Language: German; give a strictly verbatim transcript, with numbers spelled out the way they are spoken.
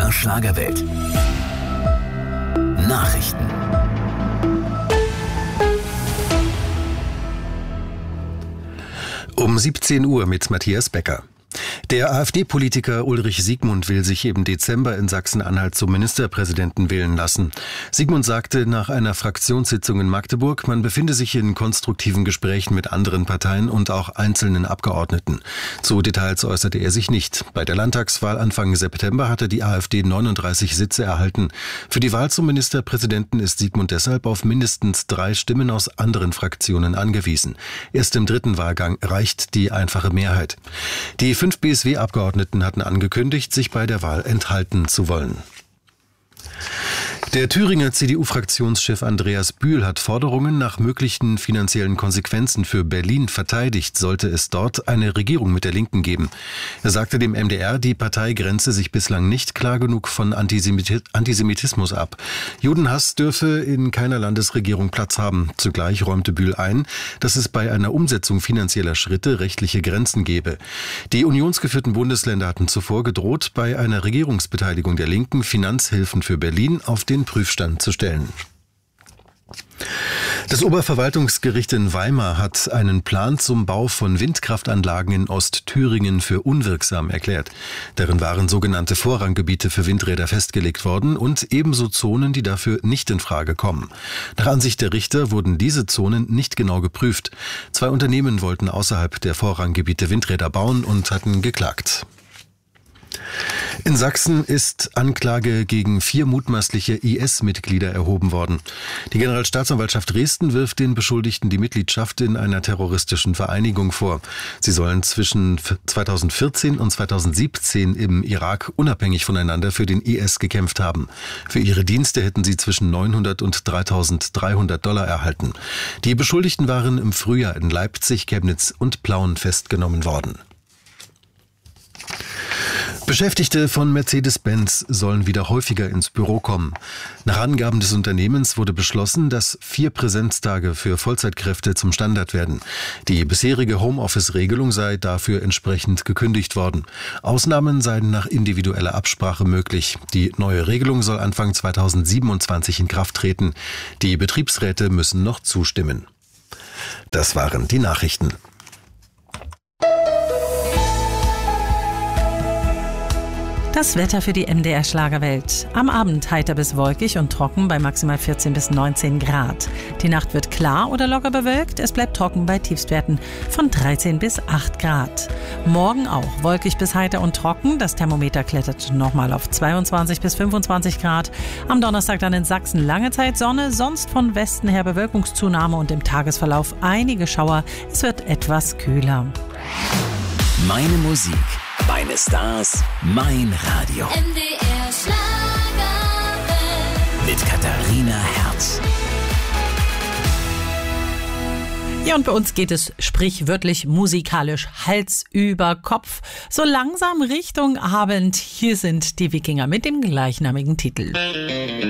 R Schlagerwelt. Nachrichten. Um siebzehn Uhr mit Matthias Becker. Der AfD-Politiker Ulrich Siegmund will sich im Dezember in Sachsen-Anhalt zum Ministerpräsidenten wählen lassen. Siegmund sagte nach einer Fraktionssitzung in Magdeburg, man befinde sich in konstruktiven Gesprächen mit anderen Parteien und auch einzelnen Abgeordneten. Zu Details äußerte er sich nicht. Bei der Landtagswahl Anfang September hatte die AfD neununddreißig Sitze erhalten. Für die Wahl zum Ministerpräsidenten ist Siegmund deshalb auf mindestens drei Stimmen aus anderen Fraktionen angewiesen. Erst im dritten Wahlgang reicht die einfache Mehrheit. Die fünf B S W-Abgeordneten hatten angekündigt, sich bei der Wahl enthalten zu wollen. Der Thüringer C D U-Fraktionschef Andreas Bühl hat Forderungen nach möglichen finanziellen Konsequenzen für Berlin verteidigt, sollte es dort eine Regierung mit der Linken geben. Er sagte dem M D R, die Partei grenze sich bislang nicht klar genug von Antisemitismus ab. Judenhass dürfe in keiner Landesregierung Platz haben. Zugleich räumte Bühl ein, dass es bei einer Umsetzung finanzieller Schritte rechtliche Grenzen gebe. Die unionsgeführten Bundesländer hatten zuvor gedroht, bei einer Regierungsbeteiligung der Linken Finanzhilfen für Berlin auf den Prüfstand zu stellen. Das Oberverwaltungsgericht in Weimar hat einen Plan zum Bau von Windkraftanlagen in Ostthüringen für unwirksam erklärt. Darin waren sogenannte Vorranggebiete für Windräder festgelegt worden und ebenso Zonen, die dafür nicht in Frage kommen. Nach Ansicht der Richter wurden diese Zonen nicht genau geprüft. Zwei Unternehmen wollten außerhalb der Vorranggebiete Windräder bauen und hatten geklagt. In Sachsen ist Anklage gegen vier mutmaßliche I S-Mitglieder erhoben worden. Die Generalstaatsanwaltschaft Dresden wirft den Beschuldigten die Mitgliedschaft in einer terroristischen Vereinigung vor. Sie sollen zwischen zweitausendvierzehn und zweitausendsiebzehn im Irak unabhängig voneinander für den I S gekämpft haben. Für ihre Dienste hätten sie zwischen neunhundert und dreitausenddreihundert Dollar erhalten. Die Beschuldigten waren im Frühjahr in Leipzig, Chemnitz und Plauen festgenommen worden. Beschäftigte von Mercedes-Benz sollen wieder häufiger ins Büro kommen. Nach Angaben des Unternehmens wurde beschlossen, dass vier Präsenztage für Vollzeitkräfte zum Standard werden. Die bisherige Homeoffice-Regelung sei dafür entsprechend gekündigt worden. Ausnahmen seien nach individueller Absprache möglich. Die neue Regelung soll Anfang zweitausendsiebenundzwanzig in Kraft treten. Die Betriebsräte müssen noch zustimmen. Das waren die Nachrichten. Das Wetter für die M D R Schlagerwelt. Am Abend heiter bis wolkig und trocken bei maximal vierzehn bis neunzehn Grad. Die Nacht wird klar oder locker bewölkt. Es bleibt trocken bei Tiefstwerten von dreizehn bis acht Grad. Morgen auch wolkig bis heiter und trocken. Das Thermometer klettert nochmal auf zweiundzwanzig bis fünfundzwanzig Grad. Am Donnerstag dann in Sachsen lange Zeit Sonne, sonst von Westen her Bewölkungszunahme und im Tagesverlauf einige Schauer. Es wird etwas kühler. Meine Musik, meine Stars, mein Radio. M D R Schlagerwelt. Mit Katharina Herz. Ja, und bei uns geht es sprichwörtlich musikalisch Hals über Kopf. So langsam Richtung Abend. Hier sind die Wikinger mit dem gleichnamigen Titel.